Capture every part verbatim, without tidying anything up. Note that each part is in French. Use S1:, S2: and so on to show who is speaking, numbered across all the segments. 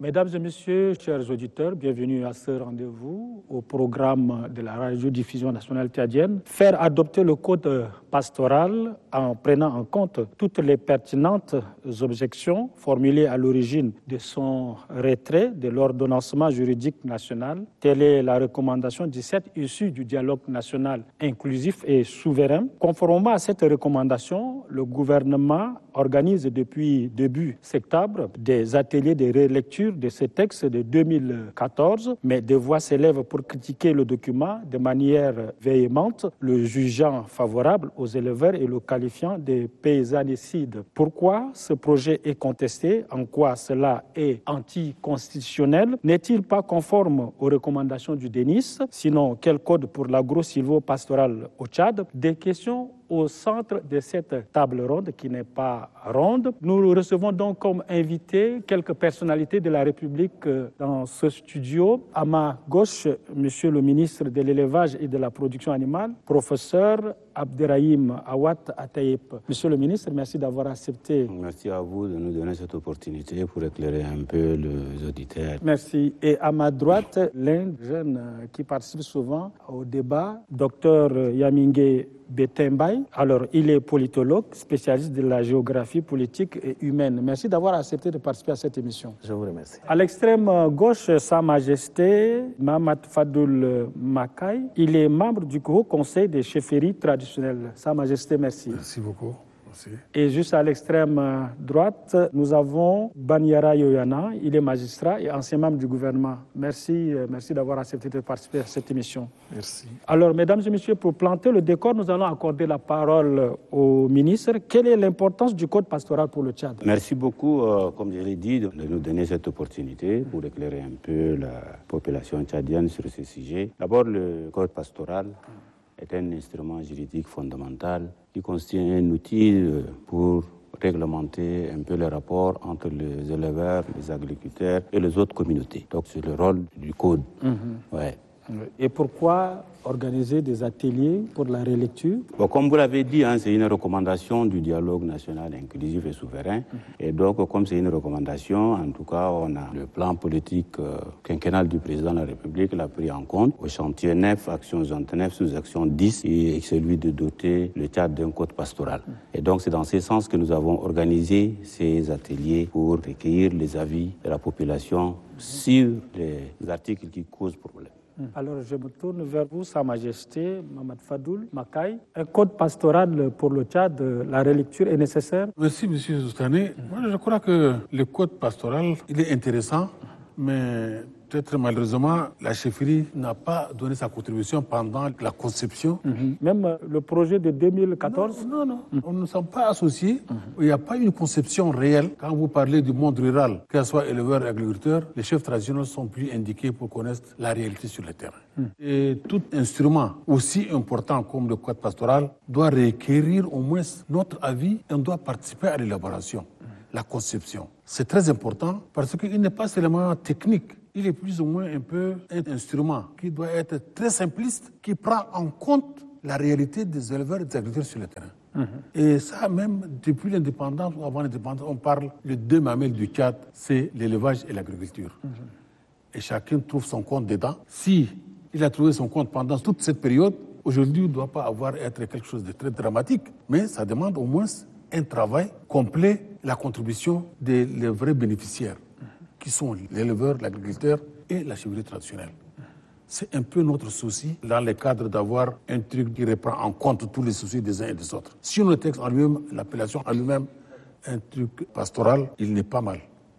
S1: Mesdames et messieurs, chers auditeurs, bienvenue à ce rendez-vous au programme de la radiodiffusion nationale tchadienne. Faire adopter le code pastoral en prenant en compte toutes les pertinentes objections formulées à l'origine de son retrait de l'ordonnancement juridique national. Telle est la recommandation dix-sept issue du dialogue national inclusif et souverain. Conformément à cette recommandation, le gouvernement organise depuis début septembre des ateliers de relecture de ce texte de deux mille quatorze, mais des voix s'élèvent pour critiquer le document de manière véhémente, le jugeant favorable aux éleveurs et le qualifiant de paysannicide. Pourquoi ce projet est contesté? En quoi cela est anticonstitutionnel? N'est-il pas conforme aux recommandations du D E N I S? Sinon, quel code pour l'agro-silvo-pastoral au Tchad? Des questions au centre de cette table ronde qui n'est pas ronde. Nous recevons donc comme invités quelques personnalités de la République dans ce studio. À ma gauche, Monsieur le ministre de l'Élevage et de la Production animale, professeur Abderrahim Awad Ataïp. Monsieur le ministre, merci d'avoir accepté.
S2: Merci à vous de nous donner cette opportunité pour éclairer un peu les auditeurs.
S1: Merci. Et à ma droite, l'un des jeunes qui participe souvent au débat, docteur Yamingue Betembay. Alors, il est politologue, spécialiste de la géographie politique et humaine. Merci d'avoir accepté de participer à cette émission.
S3: Je vous remercie.
S1: À l'extrême gauche, Sa Majesté Mahamat Fadoul Makai. Il est membre du Haut Conseil des chefferies traditionnelles. Sa Majesté, merci.
S3: Merci beaucoup. Merci.
S1: Et juste à l'extrême droite, nous avons Banyara Yoyana. Il est magistrat et ancien membre du gouvernement. Merci, merci d'avoir accepté de participer à cette émission.
S3: Merci.
S1: Alors, mesdames et messieurs, pour planter le décor, nous allons accorder la parole au ministre. Quelle est l'importance du code pastoral pour le Tchad?
S2: Merci beaucoup, euh, comme je l'ai dit, de nous donner cette opportunité pour éclairer un peu la population tchadienne sur ce sujet. D'abord, le code pastoral est un instrument juridique fondamental qui constitue un outil pour réglementer un peu les rapports entre les éleveurs, les agriculteurs et les autres communautés. Donc c'est le rôle du code. Mm-hmm. Ouais.
S1: Et pourquoi organiser des ateliers pour la relecture?
S2: Bon, comme vous l'avez dit, hein, c'est une recommandation du dialogue national inclusif et souverain. Mm-hmm. Et donc, comme c'est une recommandation, en tout cas, on a le plan politique euh, quinquennal du président de la République l'a pris en compte. Au chantier neuf, action vingt-neuf, sous-action dix, et celui de doter le Tchad d'un code pastoral. Mm-hmm. Et donc, c'est dans ce sens que nous avons organisé ces ateliers pour recueillir les avis de la population mm-hmm. sur les articles qui causent problème.
S1: Alors, je me tourne vers vous, Sa Majesté, Mahamat Fadoul Makai. Un code pastoral pour le Tchad, la relecture est nécessaire?
S3: Merci, M. Zoustané. Moi, je crois que le code pastoral, il est intéressant, mais peut-être malheureusement, la chefferie n'a pas donné sa contribution pendant la conception.
S1: Mm-hmm. Même le projet de deux mille quatorze?
S3: Non, non, non. Mm-hmm. On ne s'est pas associés. Mm-hmm. Il n'y a pas une conception réelle. Quand vous parlez du monde rural, qu'elle soit éleveur et agriculteur, les chefs traditionnels sont plus indiqués pour connaître la réalité sur le terrain. Mm-hmm. Et tout instrument aussi important comme le code pastoral doit requérir au moins notre avis et on doit participer à l'élaboration, mm-hmm. la conception. C'est très important parce qu'il n'est pas seulement technique. Il est plus ou moins un peu un instrument qui doit être très simpliste, qui prend en compte la réalité des éleveurs et des agriculteurs sur le terrain. Mmh. Et ça, même depuis l'indépendance ou avant l'indépendance, on parle les deux mamelles du Tchad, c'est l'élevage et l'agriculture. Mmh. Et chacun trouve son compte dedans. Si il a trouvé son compte pendant toute cette période, aujourd'hui, il ne doit pas avoir être quelque chose de très dramatique, mais ça demande au moins un travail complet, la contribution des les vrais bénéficiaires, qui sont l'éleveur, l'agriculteur et la chefferie traditionnelle. C'est un peu notre souci dans le cadre d'avoir un truc qui reprend en compte tous les soucis des uns et des autres. Sur le texte en lui-même, l'appellation en lui-même, un truc pastoral, il n'est pas mal.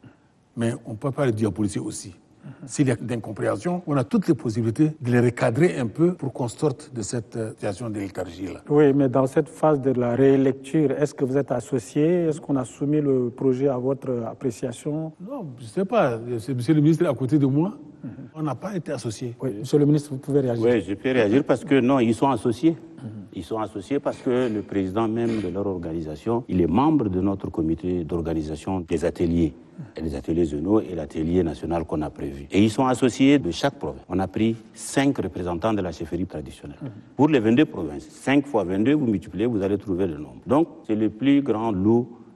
S3: Mais on ne peut pas le diaboliser aussi. S'il y a d'incompréhension, on a toutes les possibilités de les recadrer un peu pour qu'on sorte de cette situation de léthargie-là.
S1: Oui, mais dans cette phase de la rélecture, est-ce que vous êtes associé? Est-ce qu'on a soumis le projet à votre appréciation?
S3: Non, je ne sais pas. C'est monsieur le ministre à côté de moi. Mm-hmm. On n'a pas été associés.
S1: Oui, monsieur le ministre, vous pouvez réagir.
S2: Oui, je peux réagir parce que non, ils sont associés. Mm-hmm. Ils sont associés parce que le président même de leur organisation, il est membre de notre comité d'organisation des ateliers. Et les ateliers zonaux et l'atelier national qu'on a prévu. Et ils sont associés de chaque province. On a pris cinq représentants de la chefferie traditionnelle. Mmh. Pour les vingt-deux provinces, cinq fois vingt-deux, vous multipliez, vous allez trouver le nombre. Donc, c'est le plus grand lot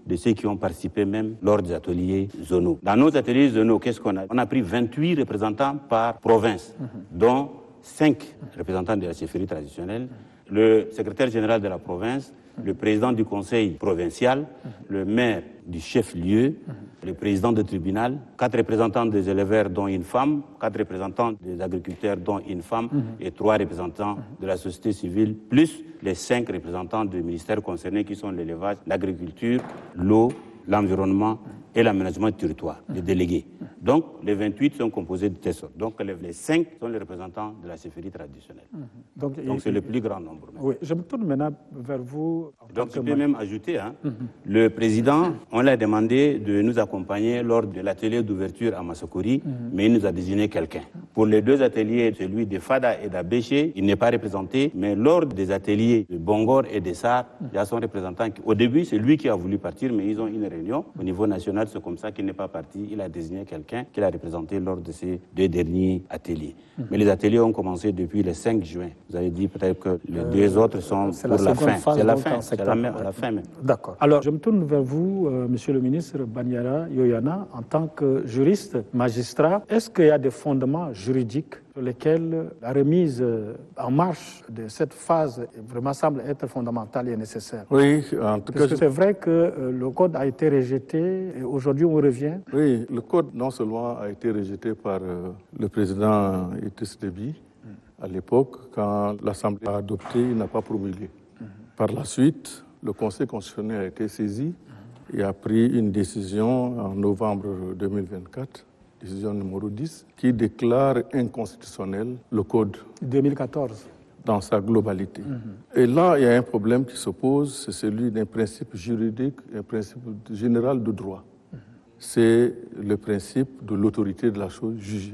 S2: de ceux qui ont participé même lors des ateliers zonaux. Dans nos ateliers zonaux, qu'est-ce qu'on a? On a pris vingt-huit représentants par province, mm-hmm. dont cinq représentants de la chefferie traditionnelle, le secrétaire général de la province, le président du conseil provincial, le maire du chef-lieu, le président du tribunal, quatre représentants des éleveurs dont une femme, quatre représentants des agriculteurs dont une femme et trois représentants de la société civile, plus les cinq représentants du ministère concernés qui sont l'élevage, l'agriculture, l'eau, l'environnement et l'aménagement du territoire, les délégués. Donc, les vingt-huit sont composés de telle sorte. Donc, les cinq sont les représentants de la chefferie traditionnelle. Mmh. Donc, Donc c'est le plus grand nombre. Même.
S1: Oui, je me tourne maintenant vers vous.
S2: Donc, je peux même ajouter, hein, mmh. le président, on l'a demandé de nous accompagner lors de l'atelier d'ouverture à Massakori, mmh. mais il nous a désigné quelqu'un. Pour les deux ateliers, celui de Fada et d'Abéché, il n'est pas représenté, mais lors des ateliers de Bongor et de Sar, il y a son représentant. Qui, au début, c'est lui qui a voulu partir, mais ils ont une réunion au niveau national, c'est comme ça qu'il n'est pas parti. Il a désigné quelqu'un qu'il a représenté lors de ces deux derniers ateliers. Mmh. Mais les ateliers ont commencé depuis le cinq juin. Vous avez dit peut-être que les euh, deux autres sont pour la, la fin. C'est la fin, c'est la, la, la fin même.
S1: D'accord. Alors, je me tourne vers vous, euh, Monsieur le ministre Banyara Yoyana, en tant que juriste, magistrat. Est-ce qu'il y a des fondements juridiques sur lesquels la remise en marche de cette phase vraiment semble être fondamentale et nécessaire?
S3: Oui, en tout cas...
S1: Parce que c'est vrai que euh, le code a été rejeté et aujourd'hui on revient.
S3: Oui, le code non seulement a été rejeté par euh, le président Idriss Déby, mm. à l'époque, quand l'Assemblée a adopté, il n'a pas promulgué. Mm. Par la suite, le Conseil constitutionnel a été saisi mm. et a pris une décision en novembre deux mille vingt-quatre, décision numéro dix, qui déclare inconstitutionnel le code.
S1: deux mille quatorze.
S3: Dans sa globalité. Mm-hmm. Et là, il y a un problème qui se pose, c'est celui d'un principe juridique, un principe général de droit. Mm-hmm. C'est le principe de l'autorité de la chose jugée.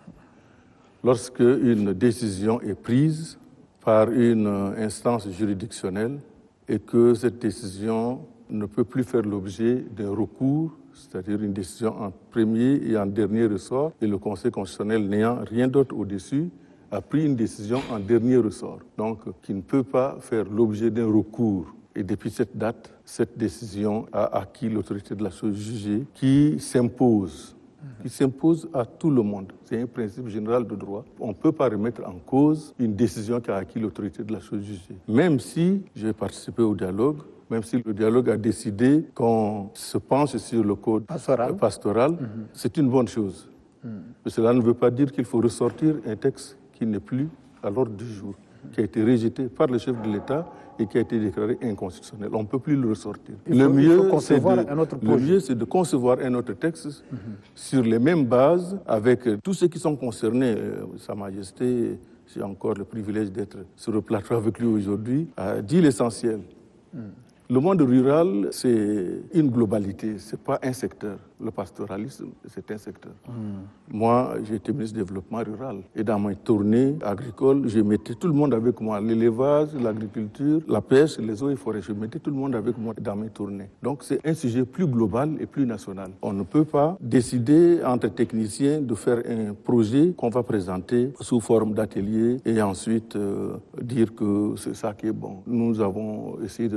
S3: Lorsque une décision est prise par une instance juridictionnelle et que cette décision ne peut plus faire l'objet d'un recours, c'est-à-dire une décision en premier et en dernier ressort, et le Conseil constitutionnel n'ayant rien d'autre au-dessus, a pris une décision en dernier ressort, donc qui ne peut pas faire l'objet d'un recours. Et depuis cette date, cette décision a acquis l'autorité de la chose jugée qui s'impose, qui s'impose à tout le monde. C'est un principe général de droit. On ne peut pas remettre en cause une décision qui a acquis l'autorité de la chose jugée. Même si j'ai participé au dialogue, même si le dialogue a décidé qu'on se penche sur le code pastoral, pastoral mm-hmm. c'est une bonne chose. Mm-hmm. Mais cela ne veut pas dire qu'il faut ressortir un texte qui n'est plus à l'ordre du jour, qui a été rejeté par le chef de l'État et qui a été déclaré inconstitutionnel. On ne peut plus le ressortir.
S1: Il faut,
S3: le, mieux,
S1: il faut
S3: c'est de,
S1: un autre
S3: le mieux, c'est de concevoir un autre texte mm-hmm. sur les mêmes bases, avec tous ceux qui sont concernés. Euh, Sa Majesté, j'ai encore le privilège d'être sur le plateau avec lui aujourd'hui, a dit l'essentiel. Mm. Le monde rural, c'est une globalité, ce n'est pas un secteur. Le pastoralisme, c'est un secteur. Mmh. Moi, j'ai été ministre du Développement rural. Et dans mes tournées agricoles, je mettais tout le monde avec moi. L'élevage, l'agriculture, la pêche, les eaux et forêts. Je mettais tout le monde avec moi dans mes tournées. Donc, c'est un sujet plus global et plus national. On ne peut pas décider entre techniciens de faire un projet qu'on va présenter sous forme d'atelier et ensuite euh, dire que c'est ça qui est bon. Nous avons essayé de